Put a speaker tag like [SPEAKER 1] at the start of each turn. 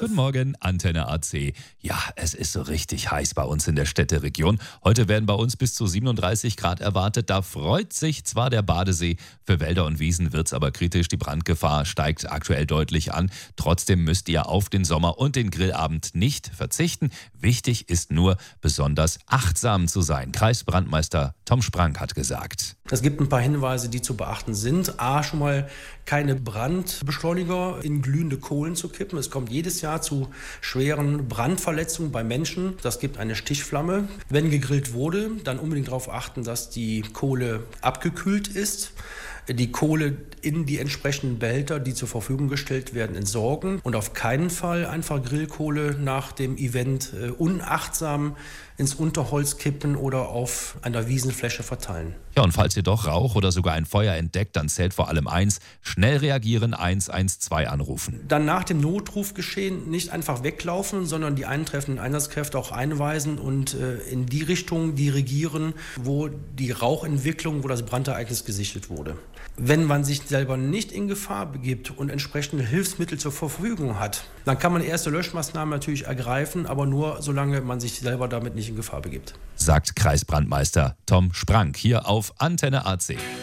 [SPEAKER 1] Guten Morgen, Antenne AC. Ja, es ist so richtig heiß bei uns in der Städteregion. Heute werden bei uns bis zu 37 Grad erwartet. Da freut sich zwar der Badesee, für Wälder und Wiesen wird's aber kritisch. Die Brandgefahr steigt aktuell deutlich an. Trotzdem müsst ihr auf den Sommer und den Grillabend nicht verzichten. Wichtig ist nur, besonders achtsam zu sein. Kreisbrandmeister Tom Sprank hat gesagt.
[SPEAKER 2] Es gibt ein paar Hinweise, die zu beachten sind. A, schon mal keine Brandbeschleuniger in glühende Kohlen zu kippen. Es kommt jedes Jahr zu schweren Brandverletzungen bei Menschen. Das gibt eine Stichflamme. Wenn gegrillt wurde, dann unbedingt darauf achten, dass die Kohle abgekühlt ist. Die Kohle in die entsprechenden Behälter, die zur Verfügung gestellt werden, entsorgen und auf keinen Fall einfach Grillkohle nach dem Event unachtsam ins Unterholz kippen oder auf einer Wiesenfläche verteilen.
[SPEAKER 1] Ja, und falls ihr doch Rauch oder sogar ein Feuer entdeckt, dann zählt vor allem eins: schnell reagieren, 112 anrufen.
[SPEAKER 2] Dann nach dem Notruf geschehen, nicht einfach weglaufen, sondern die eintreffenden Einsatzkräfte auch einweisen und in die Richtung dirigieren, wo die Rauchentwicklung, wo das Brandereignis gesichtet wurde. Wenn man sich selber nicht in Gefahr begibt und entsprechende Hilfsmittel zur Verfügung hat, dann kann man erste Löschmaßnahmen natürlich ergreifen, aber nur solange man sich selber damit nicht in Gefahr begibt.
[SPEAKER 1] Sagt Kreisbrandmeister Tom Sprank hier auf Antenne AC.